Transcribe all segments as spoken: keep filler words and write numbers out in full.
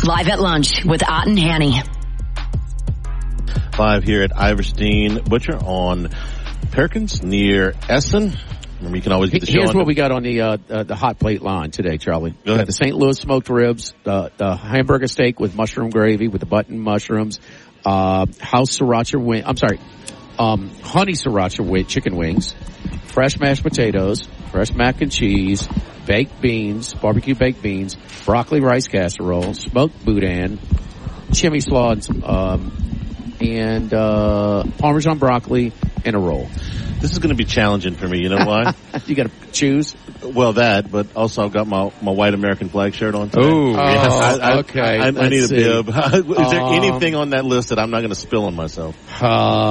Live at Lunch with Ott and Hanny. Live here at Iverstein Butcher on Perkins near Essen. Remember, you can always get the show Here's on. what we got on the uh, uh, the hot plate line today, Charlie. Go We ahead. got the Saint Louis smoked ribs, the, the hamburger steak with mushroom gravy with the button mushrooms, uh, house sriracha wing. I'm sorry, um, honey sriracha wing, chicken wings, fresh mashed potatoes, fresh mac and cheese, baked beans, barbecue baked beans, broccoli rice casserole, smoked boudin, chimney slaw, um, and uh, Parmesan broccoli, and a roll. This is going to be challenging for me. You know why? You got to choose. Well, that, but also I've got my my white American flag shirt on today. Ooh. Yes, I, I, okay. I, I Let's need a see. bib. Is there Um, anything on that list that I'm not going to spill on myself? Uh,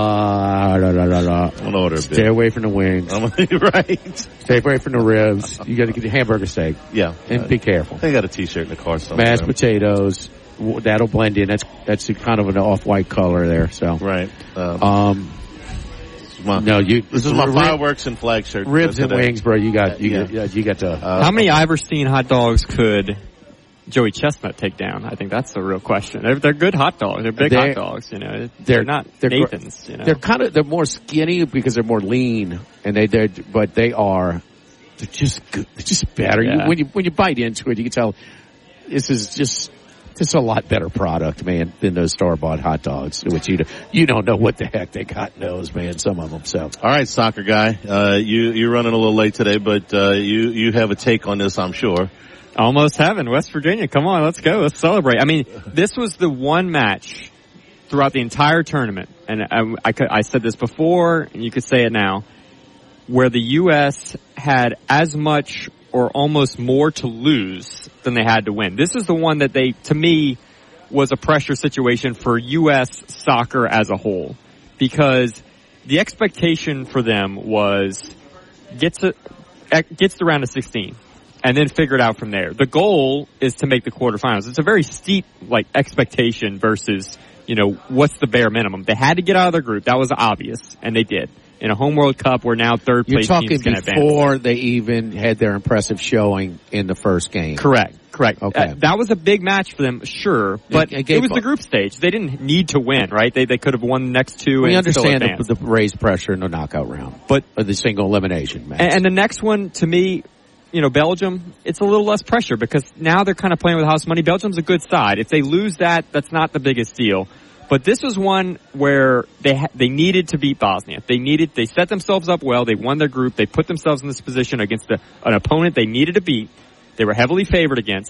la, la, la, la. I'm going to order a Stay bib. away from the wings. I'm right. Stay away from the ribs. You got to get the hamburger steak. Yeah. And be careful. They got a T-shirt in the car somewhere. Mashed potatoes. w- That'll blend in. That's that's kind of an off-white color there. So Right. Um, Um, this is my, no, you. this is my rib- fireworks and flag shirt. ribs and today. wings, bro. You got you Yeah. got you got the. Uh, How many Iverstein hot dogs could Joey Chestnut take down? I think that's the real question. They're, they're good hot dogs. They're big They're- hot dogs. You know, they're, they're- not they're gr- Nathan's. You know, They're kind of they're more skinny because they're more lean, and they they but they are they're just good. They're just better. You, Yeah. when you when you bite into it, you can tell this is just this is a lot better product, man, than those store bought hot dogs, which you you don't know what the heck they got in those, man. Some of them. So All right, soccer guy. Uh, you you're running a little late today, but uh, you you have a take on this, I'm sure. almost heaven. West Virginia, come on, let's go. Let's celebrate. I mean, this was the one match throughout the entire tournament, and I, I, could, I said this before, and you could say it now, where the U S had as much or almost more to lose than they had to win. This is the one that they, to me, was a pressure situation for U S soccer as a whole, because the expectation for them was get to get to the round of sixteen and then figure it out from there. The goal is to make the quarterfinals. It's a very steep like expectation versus, you know, what's the bare minimum. They had to get out of their group. That was obvious, and they did. In a home World Cup where now third you're place talking teams can advance. before they even had their impressive showing in the first game. Correct, correct. Okay. Uh, that was a big match for them, sure, but It- it it, gave- was the group stage. They didn't need to win, right? They they could have won the next two We and still understand advanced. the, the raised pressure in the knockout round, But or the single elimination match. And, and the next one, to me, you know, Belgium, it's a little less pressure because now they're kind of playing with house money. Belgium's a good side. If they lose that, that's not the biggest deal. But this was one where they ha- they needed to beat Bosnia. They needed, they set themselves up well. They won their group. They put themselves in this position against a, an opponent they needed to beat. They were heavily favored against.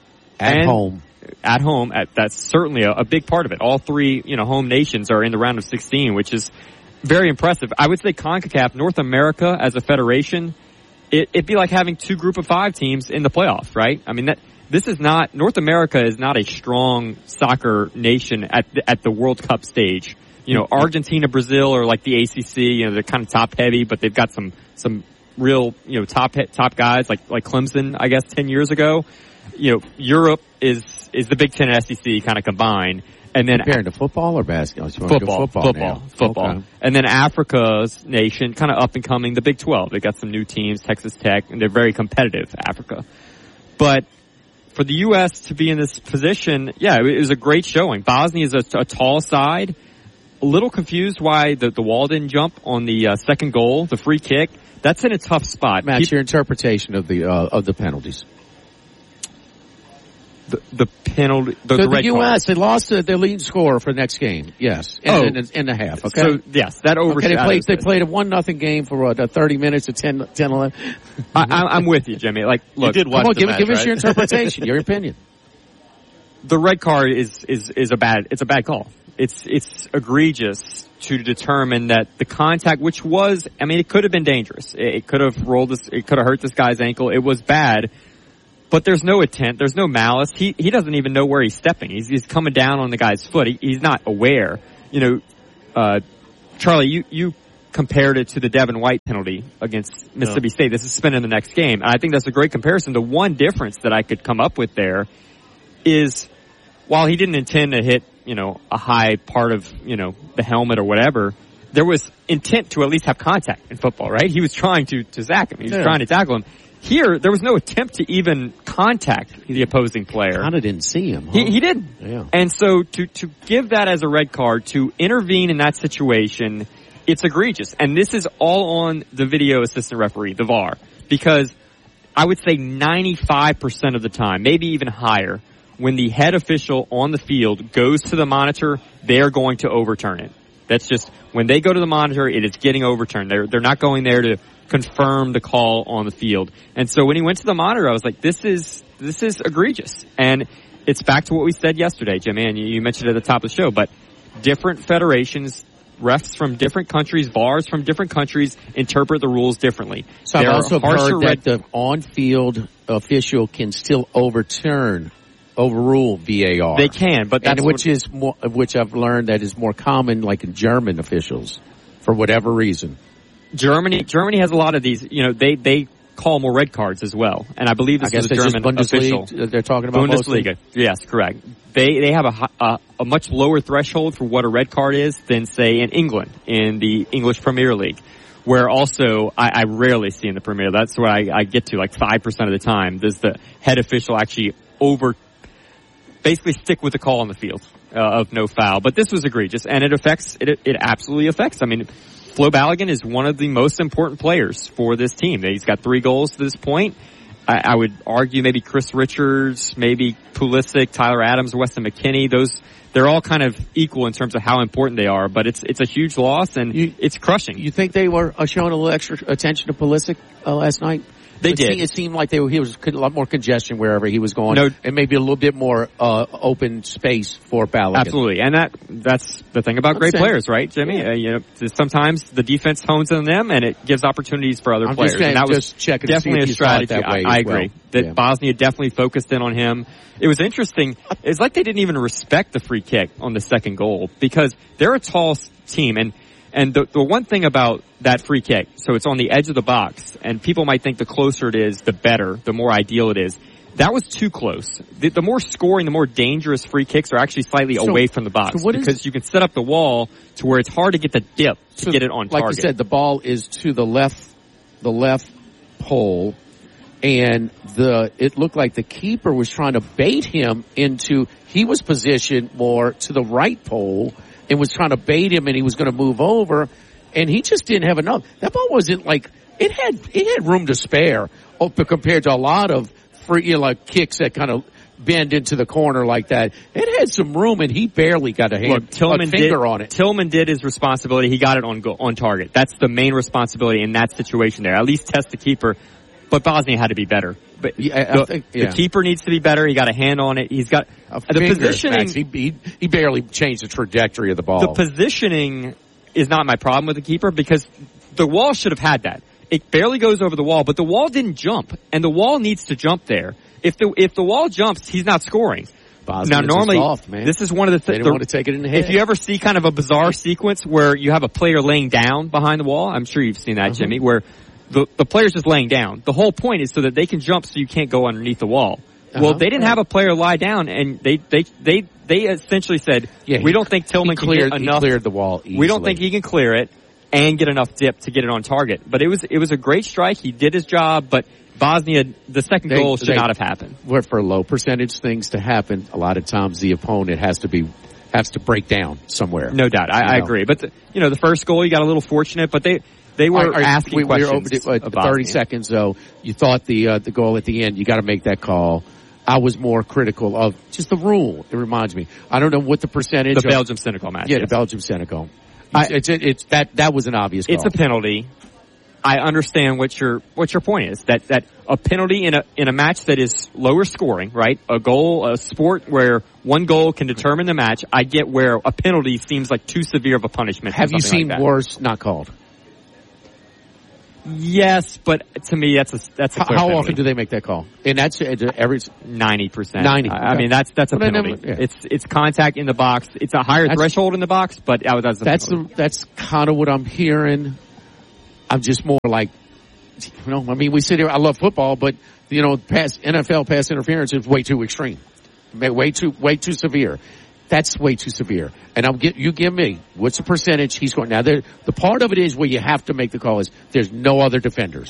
At And home. At home. At, that's certainly a, a big part of it. All three, you know, home nations are in the round of sixteen, which is very impressive. I would say CONCACAF, North America as a federation, it, it'd be like having two group of five teams in the playoffs, right? I mean, that, this is not, North America is not a strong soccer nation at the, at the World Cup stage. You know, Argentina, Brazil are like the A C C, you know, they're kind of top heavy, but they've got some, some real, you know, top, top guys like, like Clemson, I guess, ten years ago. You know, Europe is, is the Big Ten and S E C kind of combined. And then Comparing to football or basketball? You wanna go football, football, football, now. football. Okay. And then Africa's nation, kind of up and coming, the Big twelve. They got some new teams, Texas Tech, and they're very competitive, Africa. But for the U S to be in this position, yeah, it was a great showing. Bosnia is a, a tall side. A little confused why the, the wall didn't jump on the uh, second goal, the free kick. That's in a tough spot. Matt, Keep- your interpretation of the uh, of the penalties. the, the penalty, the, So the the red U card. S, they lost the, their leading scorer for the next game. Yes. In, Oh. in, in, in the half. Okay. So, yes, that okay, overshadows they played, they it. played a one nothing game for what, uh, thirty minutes or ten, ten, eleven. I, I, I'm with you, Jimmy. Like, look, did watch Come on, the give, match, give us right? your interpretation, your opinion. the red card is, is, is a bad, it's a bad call. It's, it's egregious to determine that the contact, which was, I mean, it could have been dangerous. It, it could have rolled this, it could have hurt this guy's ankle. It was bad, but there's no intent. There's no malice. He, he doesn't even know where he's stepping. He's, he's coming down on the guy's foot. He, he's not aware. You know, uh, Charlie, you, you compared it to the Devin White penalty against Mississippi No. State. This is spent in the next game. And I think that's a great comparison. The one difference that I could come up with there is while he didn't intend to hit, you know, a high part of, you know, the helmet or whatever, there was intent to at least have contact in football, right? He was trying to, to sack him. He was Yeah. trying to tackle him. Here, there was no attempt to even contact the opposing player. Kind of didn't see him. Huh? He, he did. Yeah. And so to, to give that as a red card, to intervene in that situation, it's egregious. And this is all on the video assistant referee, the V A R. Because I would say ninety-five percent of the time, maybe even higher, when the head official on the field goes to the monitor, they're going to overturn it. That's just, when they go to the monitor, it is getting overturned. They're, they're not going there to confirm the call on the field. And so when he went to the monitor, I was like, this is, this is egregious. And it's back to what we said yesterday, Jimmy, and you, you mentioned it at the top of the show, but different federations, refs from different countries, V A Rs from different countries interpret the rules differently. So there I've also heard red- that the on-field official can still overturn, overrule V A R. They can, but that's and which what, is more, which I've learned that is more common, like in German officials, for whatever reason. Germany, Germany has a lot of these. You know, they they call more red cards as well, and I believe this I guess was a it's German just Bundesliga official. they're talking about Bundesliga, mostly. yes, correct. They they have a, hi- a a much lower threshold for what a red card is than say in England in the English Premier League, where also I, I rarely see in the Premier. That's where I, I get to like five percent of the time. Does the head official actually over basically stick with the call on the field uh, of no foul? But this was egregious, and it affects it. It absolutely affects. I mean, Flo Balogun is one of the most important players for this team. He's got three goals to this point. I, I would argue maybe Chris Richards, maybe Pulisic, Tyler Adams, Weston McKennie. Those they're all kind of equal in terms of how important they are. But it's it's a huge loss, and You- it's crushing. You think they were uh, showing a little extra attention to Pulisic uh, last night? They it did. Seemed, it seemed like they were, he was a lot more congestion wherever he was going, No. and maybe a little bit more uh, open space for Balogun. Absolutely, and that that's the thing about great saying. players, right, Jimmy? Yeah. Uh, you know, sometimes the defense hones on them, and it gives opportunities for other I'm players. just saying, and that was just checking to see definitely if a you saw it strategy. that way I, I as well. agree that Yeah. Bosnia definitely focused in on him. It was interesting. It's like they didn't even respect the free kick on the second goal because they're a tall s- team, and and the the one thing about that free kick, so it's on the edge of the box, and people might think the closer it is, the better, the more ideal it is. That was too close. The, the more scoring, the more dangerous free kicks are actually slightly So- away from the box so what is- because you can set up the wall to where it's hard to get the dip to So, get it on like target. you said, the ball is to the left, the left pole, and the it looked like the keeper was trying to bait him into. He was positioned more to the right pole and was trying to bait him, and he was going to move over, and he just didn't have enough. That ball wasn't like it had. It had room to spare, oh, but compared to a lot of free, you know, like kicks that kind of bend into the corner like that. It had some room, and he barely got a hand, Look, Tillman a finger did, on it. Tillman did his responsibility. He got it on go, on target. That's the main responsibility in that situation there. At least test the keeper. But Bosnia had to be better. But Yeah, I the, think- yeah. the keeper needs to be better. He got a hand on it. He's got A the finger, positioning. Max. He, he he barely changed the trajectory of the ball. The positioning is not my problem with the keeper because the wall should have had that. It barely goes over the wall, but the wall didn't jump, and the wall needs to jump there. If the if the wall jumps, he's not scoring. Bosnians now, are normally, soft, man. this is one of the They things. didn't want to take it in the head. If you ever see kind of a bizarre sequence where you have a player laying down behind the wall, I'm sure you've seen that, Uh-huh. Jimmy, where the, the player's just laying down. The whole point is so that they can jump so you can't go underneath the wall. Well, Uh-huh. they didn't have a player lie down, and they they they they essentially said, Yeah, "We he- don't think Tillman he cleared, can get he enough. cleared the wall easily. We don't think he can clear it and get enough dip to get it on target." But it was it was a great strike. He did his job, but Bosnia, the second They- goal should they- not have happened. Where for low percentage things to happen, a lot of times the opponent has to be has to break down somewhere. No doubt, I, You I know. agree. But the, you know, the first goal you got a little fortunate, but they they were All right, all right, asking we, we were questions. over to, uh, of thirty Bosnia. seconds though. You thought the uh, the goal at the end, you got to make that call. I was more critical of just the rule. It reminds me. I don't know what the percentage. The of, Belgium Senegal match. Yeah, yes. the Belgium Senegal. I- It's, it's it's that that was an obvious call. It's a penalty. I understand what your what your point is. That that a penalty in a in a match that is lower scoring, right? A goal, a sport where one goal can determine the match. I get where a penalty seems like too severe of a punishment. for Have you something seen like that. worse not called? Yes, but to me that's a that's a How, clear how penalty. often do they make that call? And that's uh, every. Ninety percent. ninety, I I okay. mean, that's that's a Well, then, penalty. yeah. It's it's contact in the box. It's a higher That's- threshold in the box, but that was that's, a That's penalty. the that's kind of what I'm hearing. I'm just more like, you know, I mean, we sit here. I love football, but you know, pass N F L pass interference is way too extreme, way too way too severe. That's way too severe. And I'm get you give me what's the percentage he's going now. There, the part of it is where you have to make the call is there's no other defenders.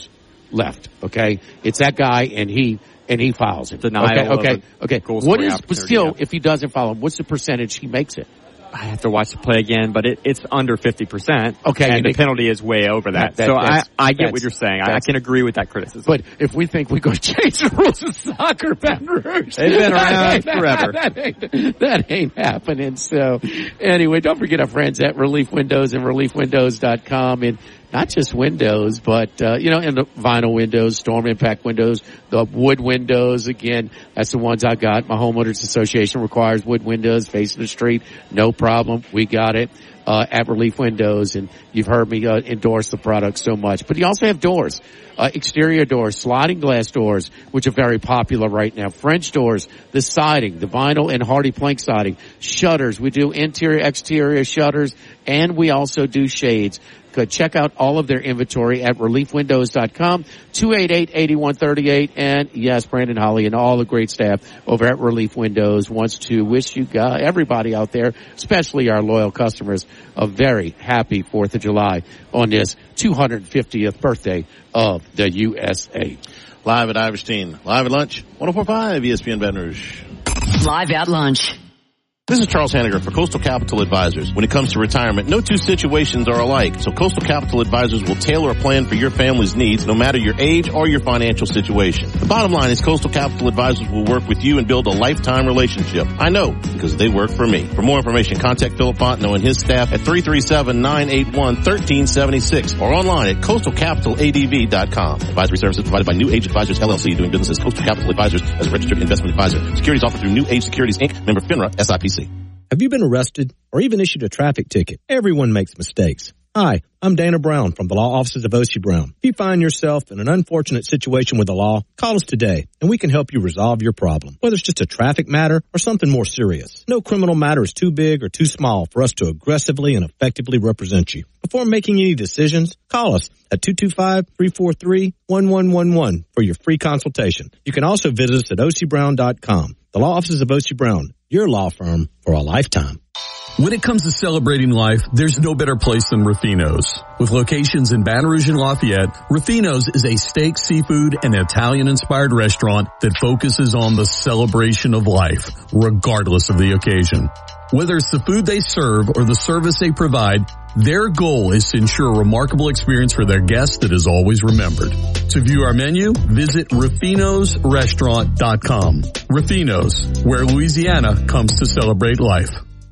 left. Okay, it's that guy, and he and he fouls him. Denial. Okay, okay, okay. What is, but still, yeah. if he doesn't foul him, what's the percentage he makes it? I have to watch the play again, but it, it's under fifty percent. Okay. And, and the it, penalty is way over that. that so I, I get that's, what you're saying. I, I can agree with that criticism. But if we think we're going to change the rules of soccer, Baton Rouge. They've been around forever. That ain't, that ain't happening. So anyway, don't forget our friends at Relief Windows and relief windows dot com. And not just windows, but, uh, you know, and the vinyl windows, storm impact windows, the wood windows. Again, that's the ones I got. My homeowners association requires wood windows facing the street. No problem. We got it. Uh, at Relief Windows, and you've heard me uh, endorse the product so much. But you also have doors, uh, exterior doors, sliding glass doors, which are very popular right now. French doors, the siding, the vinyl and hardy plank siding, shutters. We do interior, exterior shutters, and we also do shades. Go check out all of their inventory at relief windows dot com, two eight eight, eight one three eight. And yes, Brandon Holly and all the great staff over at Relief Windows wants to wish you guys, everybody out there, especially our loyal customers, a very happy fourth of July on this two hundred fiftieth birthday of the U S A. Live at Iverstein. Live at lunch. one oh four point five E S P N Baton Rouge. Live at lunch. This is Charles Hanniger for Coastal Capital Advisors. When it comes to retirement, no two situations are alike, so Coastal Capital Advisors will tailor a plan for your family's needs, no matter your age or your financial situation. The bottom line is Coastal Capital Advisors will work with you and build a lifetime relationship. I know, because they work for me. For more information, contact Philip Fontenot and his staff at three three seven, nine eight one, one three seven six or online at coastal capital a d v dot com. Advisory services provided by New Age Advisors, L L C, doing business as Coastal Capital Advisors as a registered investment advisor. Securities offered through New Age Securities, Incorporated, member FINRA, S I P C. Have you been arrested or even issued a traffic ticket? Everyone makes mistakes. Hi, I'm Dana Brown from the law offices of O C Brown. If you find yourself in an unfortunate situation with the law, call us today and we can help you resolve your problem, whether it's just a traffic matter or something more serious. No criminal matter is too big or too small for us to aggressively and effectively represent you. Before making any decisions, call us at two two five, three four three, one one one one for your free consultation. You can also visit us at o c brown dot com. The law offices of O C Brown, your law firm for a lifetime. When it comes to celebrating life, there's no better place than Ruffino's. With locations in Baton Rouge and Lafayette, Ruffino's is a steak, seafood, and Italian-inspired restaurant that focuses on the celebration of life, regardless of the occasion. Whether it's the food they serve or the service they provide, their goal is to ensure a remarkable experience for their guests that is always remembered. To view our menu, visit ruffinos restaurant dot com. Ruffino's, where Louisiana comes to celebrate life.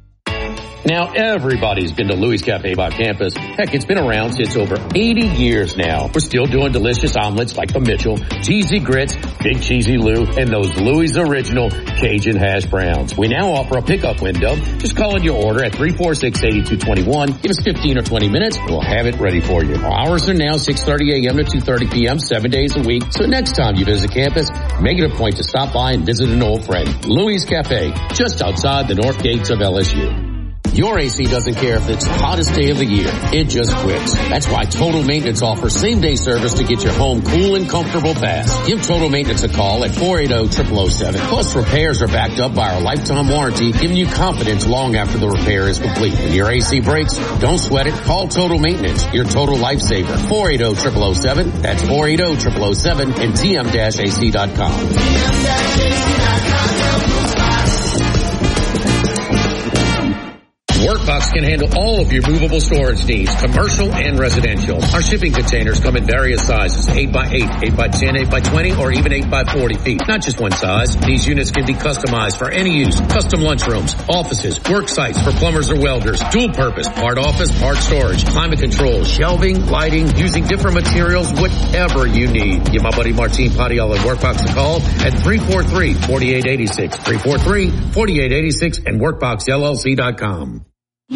Now, everybody's been to Louis Cafe by campus. Heck, it's been around since over eighty years now. We're still doing delicious omelets like the Mitchell, cheesy grits, big cheesy Lou, and those Louis Original Cajun hash browns. We now offer a pickup window. Just call in your order at three four six, eight two two one. Give us fifteen or twenty minutes. We'll have it ready for you. Our hours are now six thirty a.m. to two thirty p.m., seven days a week. So next time you visit campus, make it a point to stop by and visit an old friend. Louis Cafe, just outside the north gates of L S U. Your A C doesn't care if it's the hottest day of the year. It just quits. That's why Total Maintenance offers same-day service to get your home cool and comfortable fast. Give Total Maintenance a call at four eight zero, zero zero zero seven. Plus, repairs are backed up by our lifetime warranty, giving you confidence long after the repair is complete. When your A C breaks, don't sweat it. Call Total Maintenance, your total lifesaver. four eight zero, zero zero zero seven. That's four eight zero, zero zero zero seven and T M A C dot com. Workbox can handle all of your movable storage needs, commercial and residential. Our shipping containers come in various sizes, eight by eight, eight by ten, eight by twenty, or even eight by forty feet. Not just one size. These units can be customized for any use. Custom lunchrooms, offices, work sites for plumbers or welders, dual purpose, part office, part storage, climate control, shelving, lighting, using different materials, whatever you need. Give my buddy Martin Padial at Workbox a call at three four three, four eight eight six, three four three, four eight eight six and workbox L L C dot com.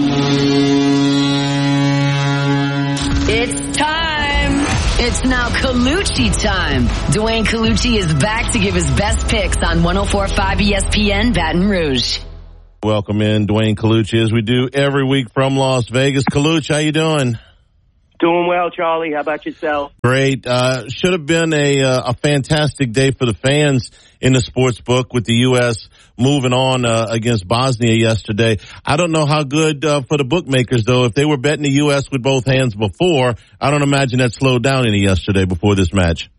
It's time. It's now Colucci time. Dwayne Colucci is back to give his best picks on one oh four point five E S P N Baton Rouge. Welcome in Dwayne Colucci as we do every week from Las Vegas. Colucci, how you doing? Doing well, Charlie. How about yourself? Great. Uh, should have been a uh, a fantastic day for the fans in the sports book with the U S moving on uh, against Bosnia yesterday. I don't know how good uh, for the bookmakers, though. If they were betting the U S with both hands before, I don't imagine that slowed down any yesterday before this match.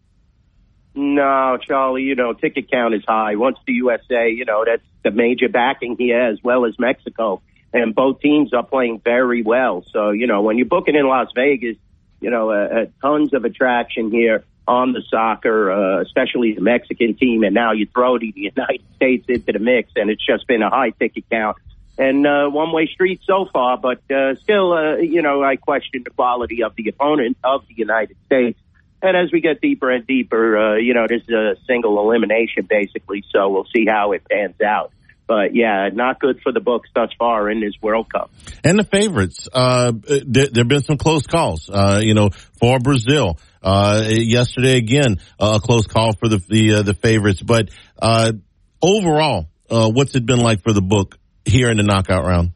No, Charlie, you know, ticket count is high. Once the U S A, you know, that's the major backing here as well as Mexico. And both teams are playing very well. So, you know, when you're booking in Las Vegas, you know, uh, uh, tons of attraction here on the soccer, uh, especially the Mexican team. And now you throw the United States into the mix, and it's just been a high ticket count. And uh, one-way street so far, but uh, still, uh, you know, I question the quality of the opponent of the United States. And as we get deeper and deeper, uh, you know, this is a single elimination, basically, so we'll see how it pans out. But, yeah, not good for the books thus far in this World Cup. And the favorites. Uh, there, there have been some close calls, uh, you know, for Brazil. Uh, yesterday, again, uh, a close call for the the, uh, the favorites. But uh, overall, uh, what's it been like for the book here in the knockout round?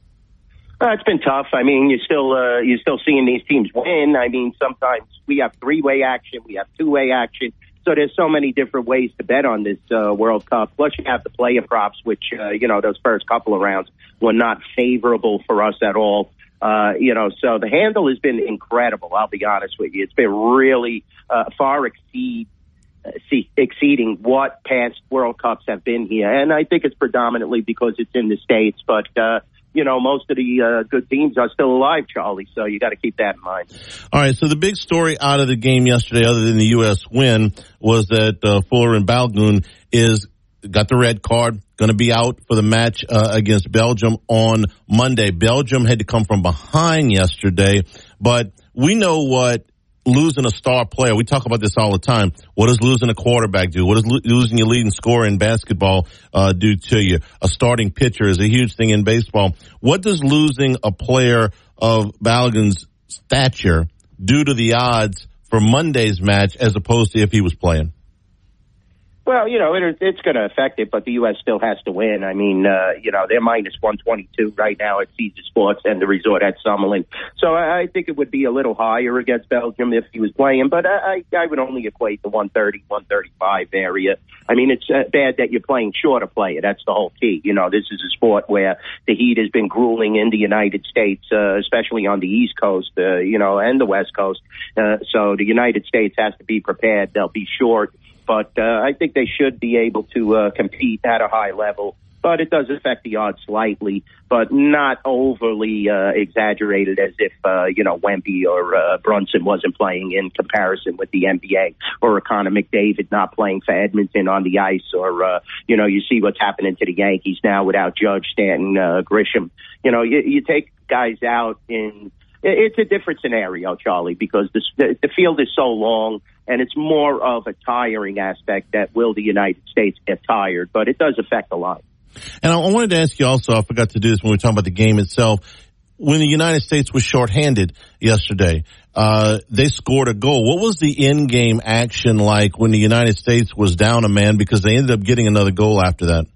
Uh, it's been tough. I mean, you're still uh, you're still seeing these teams win. I mean, sometimes we have three-way action, we have two-way action. So there's so many different ways to bet on this uh, World Cup. Plus, you have the player props, which, uh, you know, those first couple of rounds were not favorable for us at all. Uh, you know, so the handle has been incredible, I'll be honest with you. It's been really uh, far exceed, uh, see, exceeding what past World Cups have been here. And I think it's predominantly because it's in the States. But, uh, you know, most of the uh, good teams are still alive, Charlie, so you got to keep that in mind. All right, so the big story out of the game yesterday, other than the U S win, was that uh, Folarin Balogun is got the red card, going to be out for the match uh, against Belgium on Monday. Belgium had to come from behind yesterday, but we know what losing a star player, we talk about this all the time. What does losing a quarterback do? What does lo- losing your leading scorer in basketball uh, do to you? A starting pitcher is a huge thing in baseball. What does losing a player of Balogun's stature do to the odds for Monday's match as opposed to if he was playing? Well, you know, it, it's going to affect it, but the U S still has to win. I mean, uh, you know, they're minus one twenty-two right now at Caesar Sports and the resort at Summerlin. So I, I think it would be a little higher against Belgium if he was playing, but I, I would only equate the one thirty, one thirty-five area. I mean, it's uh, bad that you're playing shorter player. That's the whole key. You know, this is a sport where the heat has been grueling in the United States, uh, especially on the East Coast, uh, you know, and the West Coast. Uh, so the United States has to be prepared. They'll be short. But uh, I think they should be able to uh, compete at a high level. But it does affect the odds slightly, but not overly uh, exaggerated as if, uh, you know, Wemby or uh, Brunson wasn't playing in comparison with the N B A, or a Connor McDavid not playing for Edmonton on the ice, or, uh, you know, you see what's happening to the Yankees now without Judge, Stanton, uh, Grisham. You know, you, you take guys out in – it's a different scenario, Charlie, because the, the field is so long. And it's more of a tiring aspect that will the United States get tired, but it does affect a lot. And I wanted to ask you also, I forgot to do this when we were talking about the game itself. When the United States was shorthanded yesterday, uh, they scored a goal. What was the in-game action like when the United States was down a man, because they ended up getting another goal after that?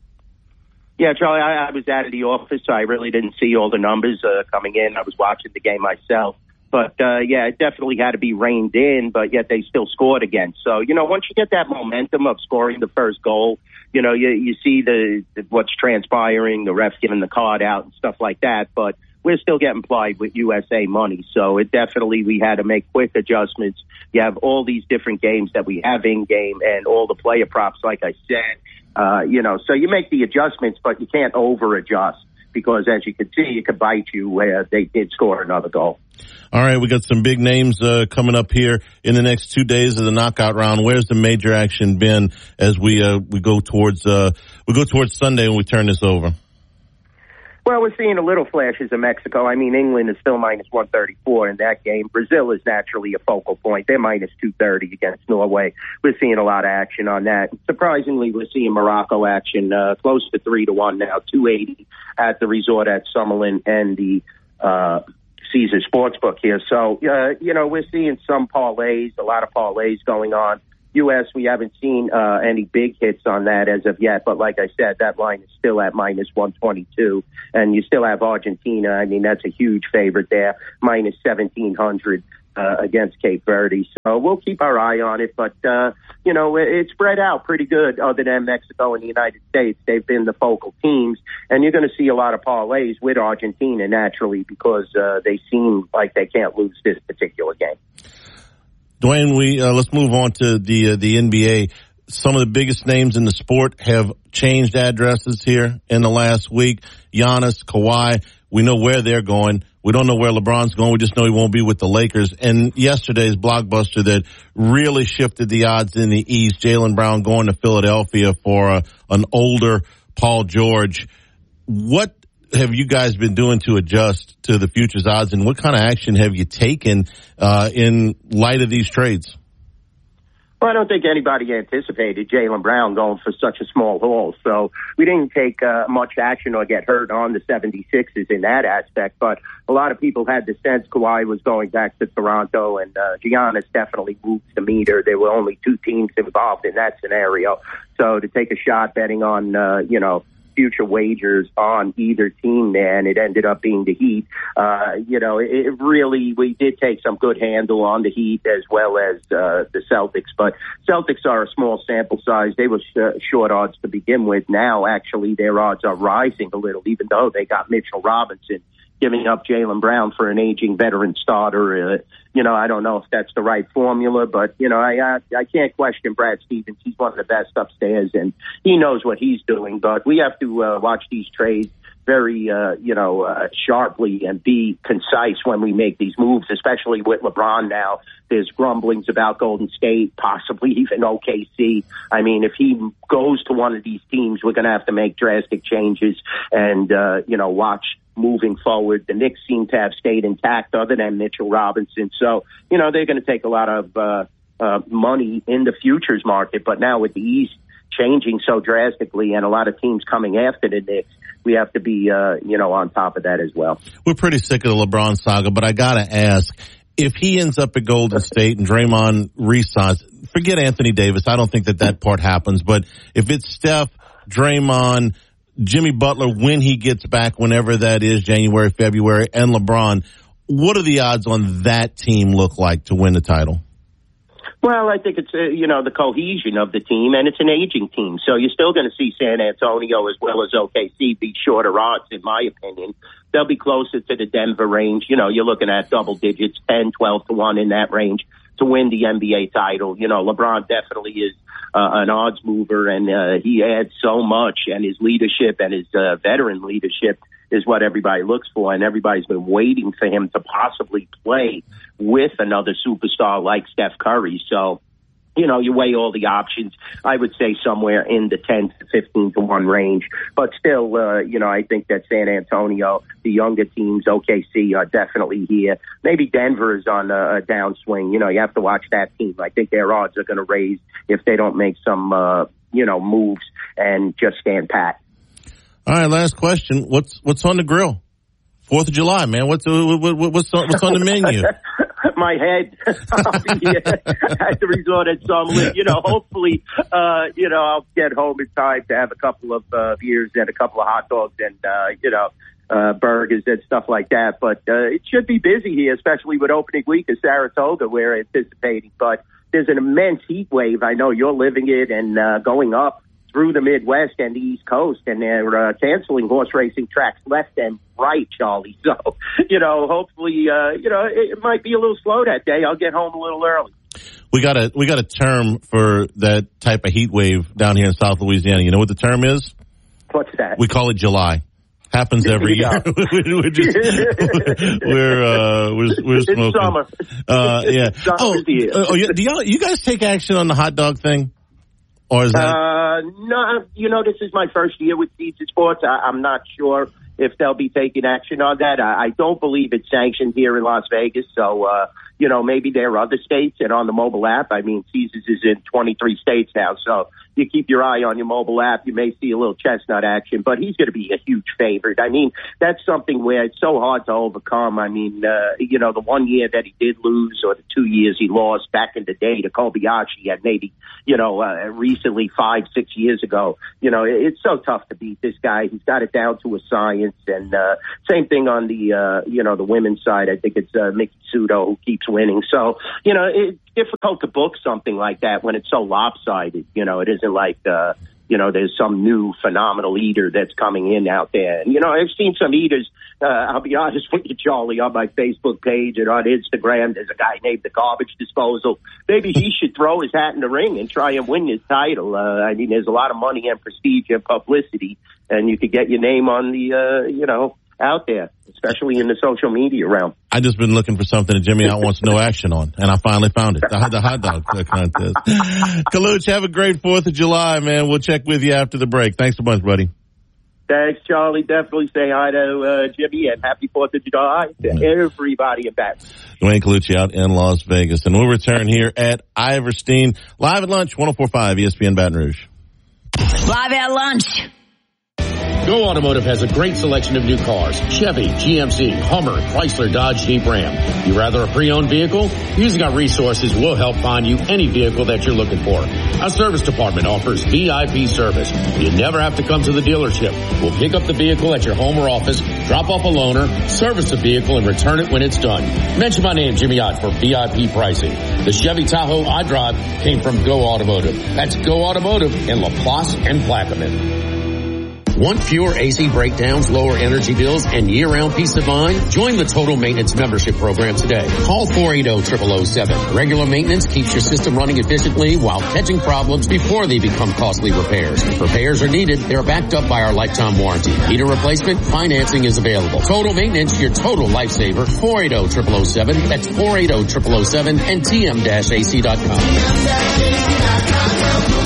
Yeah, Charlie, I, I was out of the office, so I really didn't see all the numbers uh, coming in. I was watching the game myself. But, uh, yeah, it definitely had to be reined in, but yet they still scored again. So, you know, once you get that momentum of scoring the first goal, you know, you, you see the, the what's transpiring, the ref giving the card out and stuff like that. But we're still getting plied with U S A money. So it definitely, we had to make quick adjustments. You have all these different games that we have in game and all the player props, like I said, uh, you know, so you make the adjustments, but you can't over adjust. Because, as you can see, it could bite you where they did score another goal. All right, we got some big names uh, coming up here in the next two days of the knockout round. Where's the major action been as we uh, we go towards uh, we go towards Sunday when we turn this over? Well, we're seeing a little flashes of Mexico. I mean, England is still minus one thirty-four in that game. Brazil is naturally a focal point. They're minus two thirty against Norway. We're seeing a lot of action on that. Surprisingly, we're seeing Morocco action uh, close to three to one now, two eighty at the resort at Summerlin and the uh, Caesar Sportsbook here. So, uh, you know, we're seeing some parlays, a lot of parlays going on. U S, we haven't seen uh, any big hits on that as of yet. But like I said, that line is still at minus one twenty-two. And you still have Argentina. I mean, that's a huge favorite there, minus seventeen hundred. Uh, against Cape Verde. So we'll keep our eye on it, but, uh, you know, it, it's spread out pretty good other than Mexico and the United States. They've been the focal teams, and you're going to see a lot of parlays with Argentina naturally because uh, they seem like they can't lose this particular game. Dwayne, we uh, let's move on to the uh, the N B A. Some of the biggest names in the sport have changed addresses here in the last week. Giannis, Kawhi, we know where they're going. We don't know where LeBron's going. We just know he won't be with the Lakers. And yesterday's blockbuster that really shifted the odds in the East, Jaylen Brown going to Philadelphia for a, an older Paul George. What have you guys been doing to adjust to the futures odds, and what kind of action have you taken uh, in light of these trades? Well, I don't think anybody anticipated Jaylen Brown going for such a small haul, so we didn't take uh, much action or get hurt on the seventy-sixers in that aspect, but a lot of people had the sense Kawhi was going back to Toronto, and uh, Giannis definitely moved the meter. There were only two teams involved in that scenario, so to take a shot betting on, uh, you know, future wagers on either team there, and it ended up being the Heat. Uh, you know, it, it really, we did take some good handle on the Heat as well as uh, the Celtics, but Celtics are a small sample size. They were sh- short odds to begin with. Now, actually, their odds are rising a little, even though they got Mitchell Robinson. Giving up Jaylen Brown for an aging veteran starter, uh, you know, I don't know if that's the right formula, but, you know, I, I I can't question Brad Stevens. He's one of the best upstairs, and he knows what he's doing. But we have to uh, watch these trades very, uh, you know, uh, sharply and be concise when we make these moves, especially with LeBron now. There's grumblings about Golden State, possibly even O K C. I mean, if he goes to one of these teams, we're going to have to make drastic changes and, uh, you know, watch moving forward. The Knicks seem to have stayed intact other than Mitchell Robinson. So, you know, they're going to take a lot of uh, uh, money in the futures market. But now with the East changing so drastically and a lot of teams coming after the Knicks, we have to be, uh, you know, on top of that as well. We're pretty sick of the LeBron saga, but I got to ask, if he ends up at Golden State and Draymond re-signs, forget Anthony Davis. I don't think that that part happens. But if it's Steph, Draymond, Jimmy Butler, when he gets back, whenever that is, January, February, and LeBron, what do the odds on that team look like to win the title? Well, I think it's, uh, you know, the cohesion of the team, and it's an aging team. So you're still going to see San Antonio as well as O K C be shorter odds, in my opinion. They'll be closer to the Denver range. You know, you're looking at double digits, ten, twelve to one in that range to win the N B A title. You know, LeBron definitely is uh, an odds mover, and uh, he adds so much, and his leadership and his uh, veteran leadership is what everybody looks for, and everybody's been waiting for him to possibly play with another superstar like Steph Curry. So, you know, you weigh all the options. I would say somewhere in the ten to fifteen to one range. But still, uh, you know, I think that San Antonio, the younger teams, O K C, are definitely here. Maybe Denver is on a, a downswing. You know, you have to watch that team. I think their odds are going to raise if they don't make some, uh, you know, moves and just stand pat. All right, last question. What's what's on the grill? Fourth of July, man. What's what, what, what's on, what's on the menu? My head. I'll be uh, at the resort at Summerlin. You know, hopefully, uh, you know, I'll get home in time to have a couple of uh, beers and a couple of hot dogs and, uh, you know, uh, burgers and stuff like that. But uh, it should be busy here, especially with opening week in Saratoga, we're anticipating. But there's an immense heat wave. I know you're living it and uh, going up through the Midwest and the East Coast, and they're uh, canceling horse racing tracks left and right, Charlie. So, you know, hopefully, uh, you know, it, it might be a little slow that day. I'll get home a little early. We got a we got a term for that type of heat wave down here in South Louisiana. You know what the term is? What's that? We call it July. Happens every year. we're just we're uh we're we're smoking. It's summer. Uh, yeah. Summer oh, oh, yeah. Do y'all you guys take action on the hot dog thing? Or is that? Uh, no, you know, this is my first year with Caesar Sports. I, I'm not sure if they'll be taking action on that. I, I don't believe it's sanctioned here in Las Vegas. So, uh, you know, maybe there are other states. And on the mobile app, I mean, Caesars is in twenty-three states now. So you keep your eye on your mobile app. You may see a little chestnut action, but he's going to be a huge favorite. I mean, that's something where it's so hard to overcome. I mean, uh, you know, the one year that he did lose or the two years he lost back in the day to Kobayashi and maybe, you know, uh, recently five, six years ago, you know, it, it's so tough to beat this guy. He's got it down to a science. And uh, same thing on the, uh, you know, the women's side. I think it's uh, Miki Sudo who keeps winning. So, you know, it's difficult to book something like that when it's so lopsided. You know, it isn't like, uh, you know, there's some new phenomenal eater that's coming in out there. And, you know, I've seen some eaters, uh, I'll be honest with you, Charlie, on my Facebook page and on Instagram, there's a guy named The Garbage Disposal. Maybe he should throw his hat in the ring and try and win this title. Uh, I mean, there's a lot of money and prestige and publicity, and you could get your name on the, uh, you know, out there, especially in the social media realm. I just been looking for something that Jimmy Ott wants no action on, and I finally found it. The, the hot dog contest. Kaluch, have a great fourth of July, man. We'll check with you after the break. Thanks a bunch, buddy. Thanks, Charlie. Definitely say hi to uh, Jimmy, and happy fourth of July to everybody in Baton. Dwayne Colucci out in Las Vegas. And we'll return here at Iverstein, live at lunch, one oh four point five E S P N Baton Rouge. Live at lunch. Go Automotive has a great selection of new cars. Chevy, G M C, Hummer, Chrysler, Dodge, Jeep, Ram. You rather a pre-owned vehicle? Using our resources will help find you any vehicle that you're looking for. Our service department offers V I P service. You never have to come to the dealership. We'll pick up the vehicle at your home or office, drop off a loaner, service the vehicle, and return it when it's done. Mention my name, Jimmy Ott, for V I P pricing. The Chevy Tahoe I drive came from Go Automotive. That's Go Automotive in LaPlace and Plaquemine. Want fewer A C breakdowns, lower energy bills, and year-round peace of mind? Join the Total Maintenance Membership Program today. Call four eight zero, zero zero zero seven. Regular maintenance keeps your system running efficiently while catching problems before they become costly repairs. If repairs are needed, they are backed up by our lifetime warranty. Heater replacement, financing is available. Total Maintenance, your total lifesaver. four eight zero, zero zero zero seven. That's four eight zero, zero zero zero seven and T M A C dot com.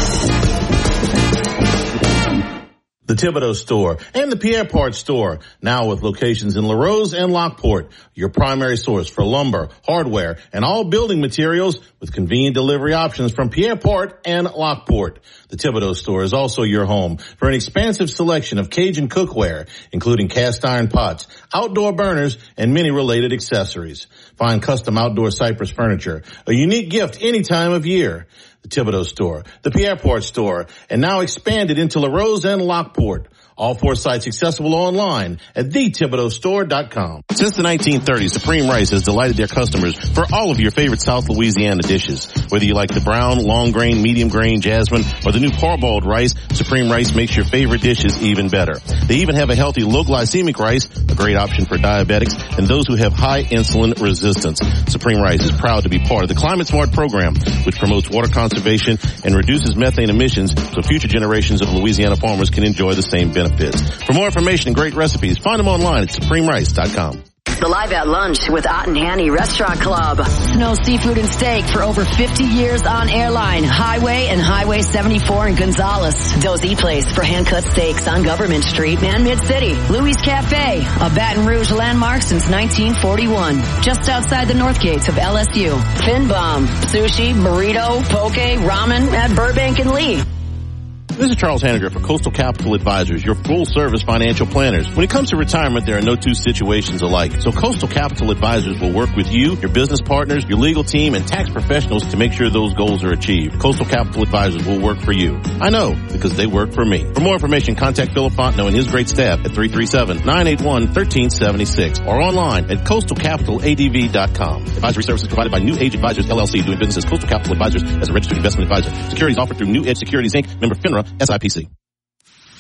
The Thibodeau Store and the Pierre Part Store, now with locations in LaRose and Lockport, your primary source for lumber, hardware, and all building materials with convenient delivery options from Pierre Part and Lockport. The Thibodeau Store is also your home for an expansive selection of Cajun cookware, including cast iron pots, outdoor burners, and many related accessories. Find custom outdoor cypress furniture, a unique gift any time of year. The Thibodeau Store, the Pierre Part Store, and now expanded into LaRose and Lockport. All four sites accessible online at the thibodeau store dot com. Since the nineteen thirties, Supreme Rice has delighted their customers for all of your favorite South Louisiana dishes. Whether you like the brown, long grain, medium grain, jasmine, or the new parboiled rice, Supreme Rice makes your favorite dishes even better. They even have a healthy low glycemic rice, a great option for diabetics and those who have high insulin resistance. Supreme Rice is proud to be part of the Climate Smart program, which promotes water conservation and reduces methane emissions so future generations of Louisiana farmers can enjoy the same benefits. For more information and great recipes, find them online at supreme rice dot com. The Live at Lunch with Ott and Hanny Restaurant Club. Snow Seafood and Steak for over fifty years on Airline, Highway, and Highway seventy-four in Gonzales. Dozy Place for hand-cut steaks on Government Street and Mid-City. Louis Cafe, a Baton Rouge landmark since nineteen forty-one. Just outside the north gates of L S U. Finbom, sushi, burrito, poke, ramen at Burbank and Lee. This is Charles Hanniger for Coastal Capital Advisors, your full-service financial planners. When it comes to retirement, there are no two situations alike. So Coastal Capital Advisors will work with you, your business partners, your legal team, and tax professionals to make sure those goals are achieved. Coastal Capital Advisors will work for you. I know, because they work for me. For more information, contact Philip Fontenot and his great staff at three three seven, nine eight one, one three seven six or online at coastal capital a d v dot com. Advisory services provided by New Age Advisors, L L C, doing business as Coastal Capital Advisors as a registered investment advisor. Securities offered through New Edge Securities, Incorporated, member FINRA, S I P C.